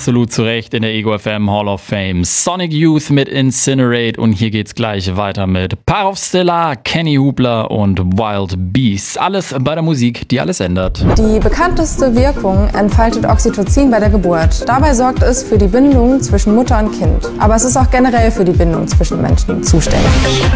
absolut zu Recht in der Ego FM Hall of Fame. Sonic Youth mit Incinerate und hier geht's gleich weiter mit Parov Stelar, Kenny Hubler und Wild Beasts. Alles bei der Musik, die alles ändert. Die bekannteste Wirkung entfaltet Oxytocin bei der Geburt. Dabei sorgt es für die Bindung zwischen Mutter und Kind. Aber es ist auch generell für die Bindung zwischen Menschen zuständig.